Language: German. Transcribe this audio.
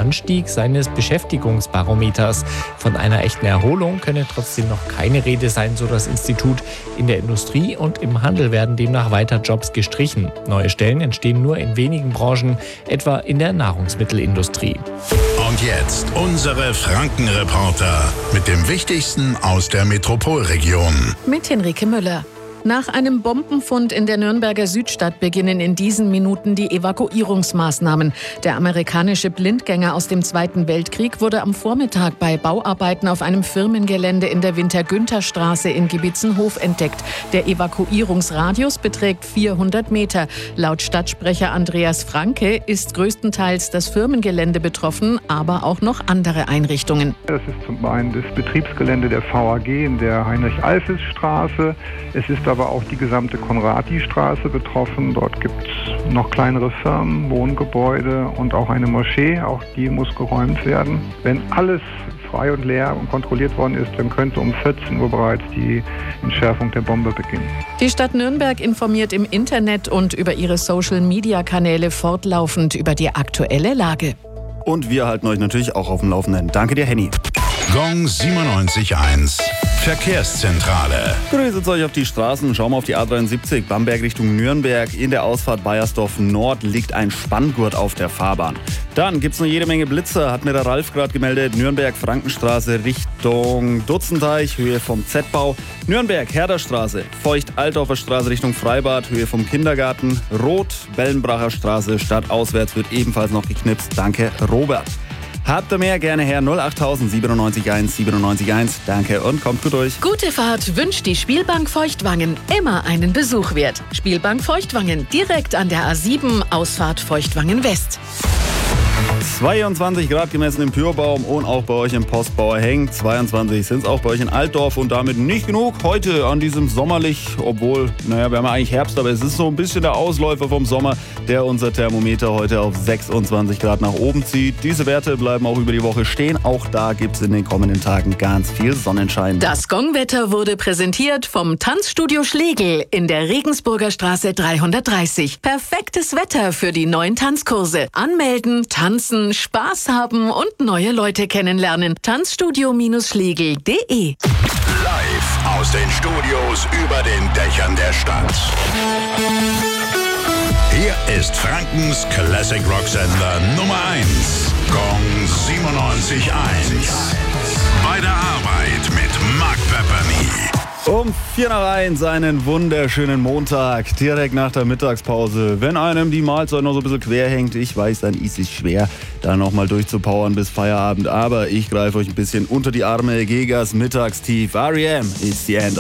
Anstieg seines Beschäftigungsbarometers. Von einer echten Erholung könne trotzdem noch keine Rede sein, so das Institut. In der Industrie und im Handel werden demnach weiter Jobs gestrichen. Neue Stellen entstehen nur in wenigen Branchen, etwa in der Nahrungsmittelindustrie. Und jetzt unsere Franken-Reporter mit dem Wichtigsten aus der Metropolregion. Mit Henrike Müller. Nach einem Bombenfund in der Nürnberger Südstadt beginnen in diesen Minuten die Evakuierungsmaßnahmen. Der amerikanische Blindgänger aus dem Zweiten Weltkrieg wurde am Vormittag bei Bauarbeiten auf einem Firmengelände in der Winter-Günther-Straße in Gebitzenhof entdeckt. Der Evakuierungsradius beträgt 400 Meter. Laut Stadtsprecher Andreas Franke ist größtenteils das Firmengelände betroffen, aber auch noch andere Einrichtungen. Das ist zum einen das Betriebsgelände der VAG in der Heinrich-Alfes-Straße. Es ist aber auch die gesamte Konradi-Straße betroffen. Dort gibt es noch kleinere Firmen, Wohngebäude und auch eine Moschee. Auch die muss geräumt werden. Wenn alles frei und leer und kontrolliert worden ist, dann könnte um 14 Uhr bereits die Entschärfung der Bombe beginnen. Die Stadt Nürnberg informiert im Internet und über ihre Social-Media-Kanäle fortlaufend über die aktuelle Lage. Und wir halten euch natürlich auch auf dem Laufenden. Danke dir, Henny. Gong 97.1 Verkehrszentrale. Grüßt euch auf die Straßen. Schauen wir auf die A73 Bamberg Richtung Nürnberg. In der Ausfahrt Baiersdorf Nord liegt ein Spanngurt auf der Fahrbahn. Dann gibt es noch jede Menge Blitzer, hat mir der Ralf gerade gemeldet. Nürnberg-Frankenstraße Richtung Dutzenteich, Höhe vom Z-Bau. Nürnberg-Herderstraße, Feucht-Altdorfer Straße Richtung Freibad, Höhe vom Kindergarten. Rot, Bellenbracher Straße, stadtauswärts wird ebenfalls noch geknipst. Danke, Robert. Habt ihr mehr, gerne her 08000 97 1. Danke und kommt gut durch. Gute Fahrt wünscht die Spielbank Feuchtwangen. Immer einen Besuch wert. Spielbank Feuchtwangen, direkt an der A7, Ausfahrt Feuchtwangen West. 22 Grad gemessen im Pürbaum und auch bei euch im Postbauer Heng. 22 sind es auch bei euch in Altdorf und damit nicht genug. Heute an diesem sommerlich, obwohl, wir haben ja eigentlich Herbst, aber es ist so ein bisschen der Ausläufer vom Sommer, der unser Thermometer heute auf 26 Grad nach oben zieht. Diese Werte bleiben auch über die Woche stehen. Auch da gibt es in den kommenden Tagen ganz viel Sonnenschein. Das Gongwetter wurde präsentiert vom Tanzstudio Schlegel in der Regensburger Straße 330. Perfektes Wetter für die neuen Tanzkurse. Anmelden, tanzen, Spaß haben und neue Leute kennenlernen. Tanzstudio-schlegel.de. Live aus den Studios über den Dächern der Stadt. Hier ist Frankens Classic Rock Sender Nummer 1. Gong 97.1. Bei der Arbeit mit Mark Pepperny. Um 4:01 einen wunderschönen Montag, direkt nach der Mittagspause. Wenn einem die Mahlzeit noch so ein bisschen quer hängt, ich weiß, dann ist es schwer, da nochmal durchzupowern bis Feierabend. Aber ich greife euch ein bisschen unter die Arme. Gegas Mittagstief. R.E.M. is the end of